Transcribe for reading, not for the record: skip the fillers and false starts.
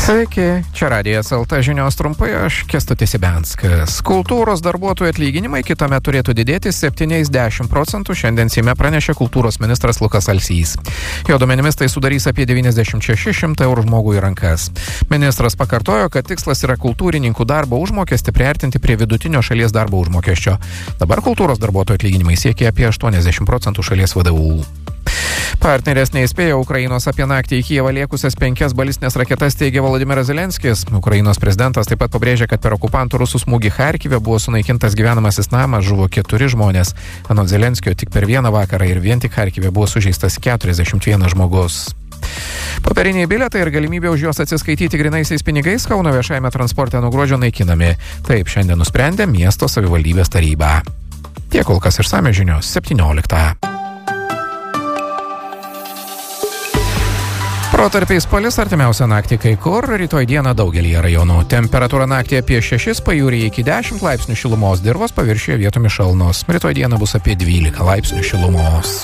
Sveiki, čia Radijas LT žinios trumpai, aš Kęstutis Ibenskas. Kultūros darbuotojų atlyginimai kitąmet turėtų didėti 70%, šiandien Seime pranešė kultūros ministras Lukas Alsys. Jo duomenimis tai sudarys apie 96 eurų žmogui į rankas. Ministras pakartojo, kad tikslas yra kultūrininkų darbo užmokestį priartinti prie vidutinio šalies darbo užmokesčio. Dabar kultūros darbuotojų atlyginimai siekia apie 80% šalies VDU. Partnerės neįspėjo Ukrainos apie naktį į Kijevą liekusias 5 balistinės raketas, teigė Volodymyras Zelenskis. Ukrainos prezidentas taip pat pabrėžė, kad per okupantų rusų smūgį Charkive buvo sunaikintas gyvenamasis namas, žuvo 4 žmonės. Anot Zelenskio, tik per vieną vakarą ir vien tik Charkive buvo sužeistas 41 žmogus. Popieriniai bilietai ir galimybė už juos atsiskaityti grynaisiais pinigais Kauno viešajame transporte nuo gruodžio naikinami. Taip šiandien nusprendė miesto savivaldybės taryba. Tiek kol kas išsamios žinios 17. Protarpiais palis artimiausią naktį kai kur, rytoj dieną daugelyje rajonų. Temperatūra naktį apie 6, pajūryje iki 10 laipsnių šilumos, dirvos paviršiuje vietomis šalnos. Rytoj dieną bus apie 12 laipsnių šilumos.